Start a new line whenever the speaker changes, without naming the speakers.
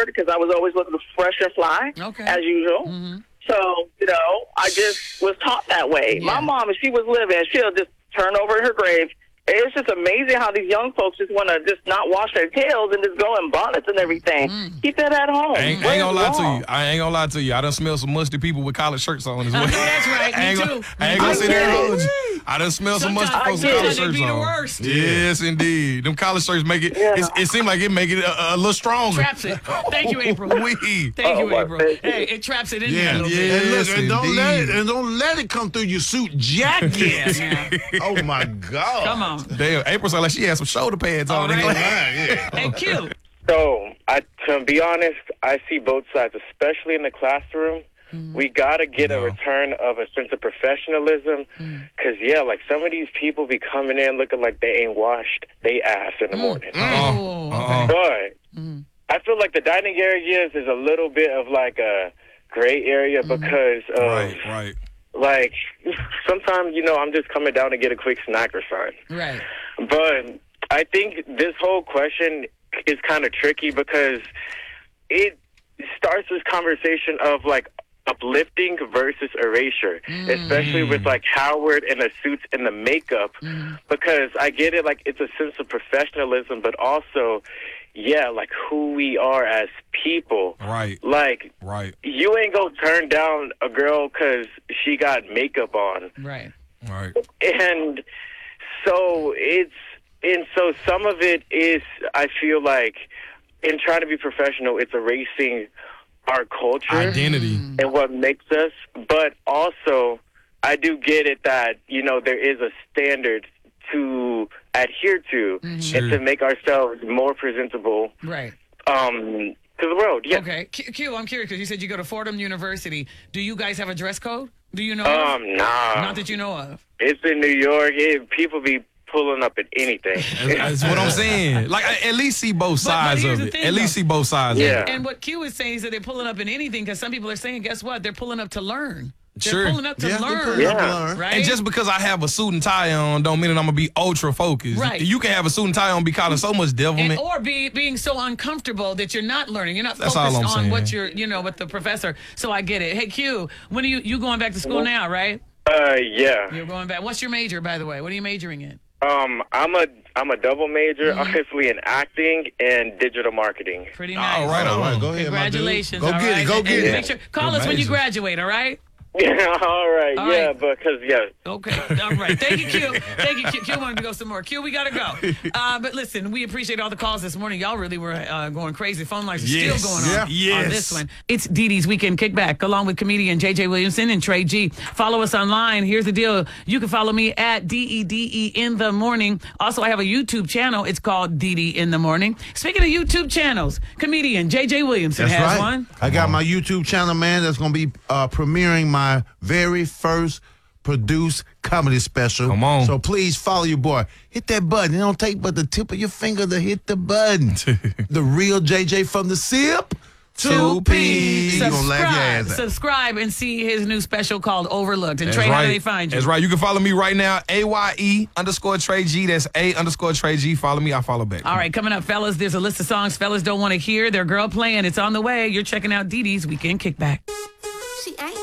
forward because I was always looking fresh and fly, as usual.
Mm-hmm.
So, I just was taught that way.
Yeah.
My mom, if she was living, she'll just turn over in her grave. It's just amazing how these young folks just want to just not wash their tails and just go in bonnets and everything. Keep that at home.
I ain't gonna lie to you. I ain't gonna lie to you. I done smell some musty people with collar shirts on as well.
That's right. Me too.
I ain't gonna sit there and hold you. I done smell some musty folks with collar shirts
be the
on.
worst.
Yes, indeed. Them collar shirts make it. It seems like it make it a little stronger.
Traps it. Thank you, April. Thank you, April. Hey, it traps it in there a little bit.
And look,
Yes,
don't let it come through your suit jacket.
Yeah.
Oh my God.
Come on.
Damn, April sound like she had some shoulder pads on.
All right.
Yeah.
Hey, Q.
So, to be honest, I see both sides, especially in the classroom. We got to get a return of a sense of professionalism because, like some of these people be coming in looking like they ain't washed they ass in the morning. But I feel like the dining areas is a little bit of like a gray area because of
Right.
like sometimes, I'm just coming down to get a quick snack or something.
Right.
But I think this whole question is kind of tricky because it starts this conversation of like uplifting versus erasure, especially with like Howard and the suits and the makeup, because I get it, like it's a sense of professionalism, but also, like who we are as people.
Right.
Like, you ain't gonna turn down a girl because she got makeup on.
Right.
And so so some of it is, I feel like, in trying to be professional, it's erasing our culture,
identity,
and what makes us. But also, I do get it that there is a standard to adhere to, and to make ourselves more presentable,
right,
to the world. Yeah.
Okay, Q, I'm curious because you said you go to Fordham University. Do you guys have a dress code? Do you know?
Nah.
Not that you know of.
It's in New York. People be pulling up at anything.
That's what I'm saying. Like, at least see both sides of it. At least see both sides of it.
And what Q is saying is that they're pulling up in anything because some people are saying, guess what? They're pulling up to learn. They're pulling up to learn. Right?
And just because I have a suit and tie on don't mean that I'm going to be ultra focused.
Right.
You can have a suit and tie on and be calling so much devilment.
Or being so uncomfortable that you're not learning. You're not
That's
focused
all I'm
on
saying.
what you're, with the professor. So I get it. Hey, Q, when are you going back to school now, right?
Yeah.
You're going back. What's your major, by the way? What are you majoring in?
I'm a double major, honestly, in acting and digital marketing.
Pretty nice.
All right. Go ahead,
Congratulations.
my dude. Go get it. Go get it.
Make sure, call us when you graduate, all right?
All right. Okay.
All right. Thank you, Q. Thank you, Q. Q wanted to go some more. Q, we got to go. But listen, we appreciate all the calls this morning. Y'all really were going crazy. Phone lines are still going on this one. It's Dee Dee's Weekend Kickback, along with comedian JJ Williamson and Trey G. Follow us online. Here's the deal. You can follow me at DEDE in the morning. Also, I have a YouTube channel. It's called DD in the morning. Speaking of YouTube channels, comedian JJ Williamson has one.
I got my YouTube channel, man, that's going to be premiering my very first produced comedy special.
Come on.
So please follow your boy. Hit that button. It don't take but the tip of your finger to hit the button. The real JJ from the SIP. 2P. You're gonna laugh your ass out.
Subscribe and see his new special called Overlooked. And Trey, how do they find you?
That's right. You can follow me right now, AYE_Trey G. That's A_Trey G. Follow me, I follow back.
All right, coming up, fellas, there's a list of songs fellas don't want to hear. Their girl playing. It's on the way. You're checking out Dee Dee's Weekend Kickback.
She ain't